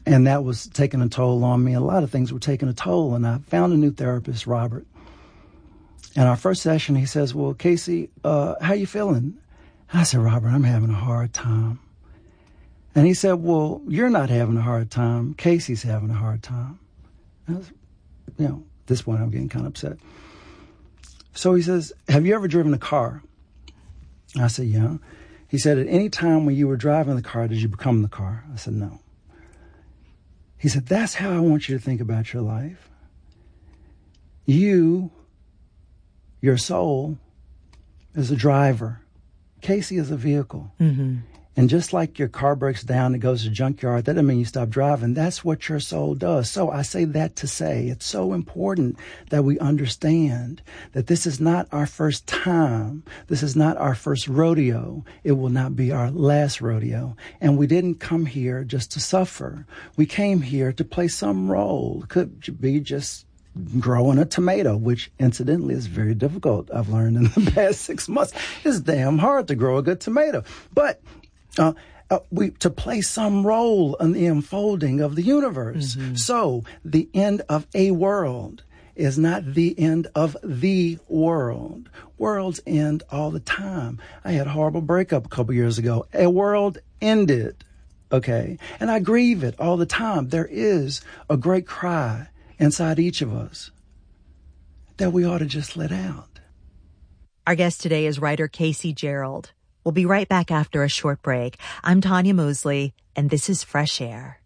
And that was taking a toll on me. A lot of things were taking a toll. And I found a new therapist, Robert. And our first session, he says, well, Casey, how you feeling? I said, Robert, I'm having a hard time. And he said, well, you're not having a hard time. Casey's having a hard time. And I was, at this point, I'm getting kind of upset. So he says, have you ever driven a car? I said, yeah. He said, at any time when you were driving the car, did you become the car? I said, no. He said, that's how I want you to think about your life. You, your soul, is a driver. Casey is a vehicle. Mm-hmm. And just like your car breaks down and goes to junkyard, that doesn't mean you stop driving. That's what your soul does. So I say that to say it's so important that we understand that this is not our first time. This is not our first rodeo. It will not be our last rodeo. And we didn't come here just to suffer. We came here to play some role. It could be just growing a tomato, which incidentally is very difficult. I've learned in the past 6 months. It's damn hard to grow a good tomato. But to play some role in the unfolding of the universe. Mm-hmm. So the end of a world is not the end of the world. Worlds end all the time. I had a horrible breakup a couple years ago. A world ended, okay? And I grieve it all the time. There is a great cry inside each of us that we ought to just let out. Our guest today is writer Casey Gerald. We'll be right back after a short break. I'm Tanya Mosley, and this is Fresh Air.